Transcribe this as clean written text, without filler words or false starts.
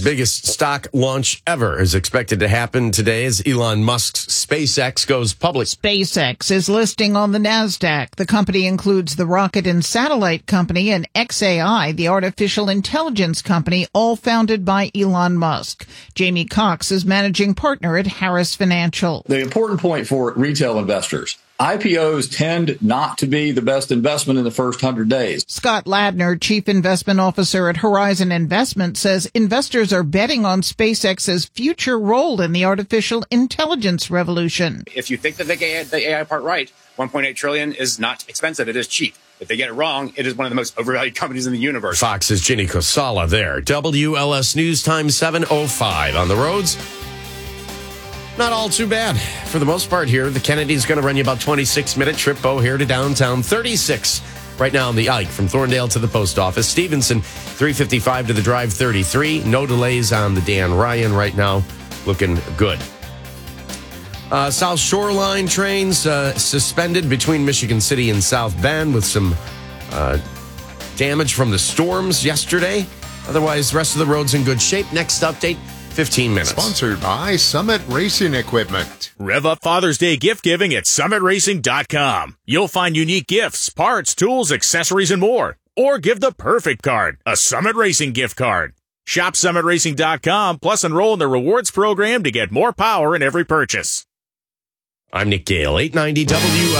biggest stock launch ever is expected to happen today as Elon Musk's SpaceX goes public. SpaceX is listing on the NASDAQ. The company includes the rocket and satellite company and xAI, the artificial intelligence company, all founded by Elon Musk. Jamie Cox is managing partner at Harris Financial. The important point for retail investors: IPOs tend not to be the best investment in the first 100 days. Scott Ladner, Chief Investment Officer at Horizon Investment, says investors are betting on SpaceX's future role in the artificial intelligence revolution. If you think that they get the AI part right, $1.8 trillion is not expensive. It is cheap. If they get it wrong, it is one of the most overvalued companies in the universe. Fox's Ginny Kosala there. WLS News Time 7:05 on the roads. Not all too bad. For the most part here, the Kennedy's going to run you about 26-minute trip O'Hare to downtown. 36 right now on the Ike from Thorndale to the post office. Stevenson, 355 to the Drive, 33. No delays on the Dan Ryan right now. Looking good. South Shoreline trains suspended between Michigan City and South Bend with some damage from the storms yesterday. Otherwise, the rest of the road's in good shape. Next update, 15 minutes. Sponsored by Summit Racing Equipment. Rev up Father's Day gift giving at summitracing.com. You'll find unique gifts, parts, tools, accessories, and more. Or give the perfect card, a Summit Racing gift card. Shop summitracing.com, plus enroll in the rewards program to get more power in every purchase. I'm Nick Gale, 890 WL.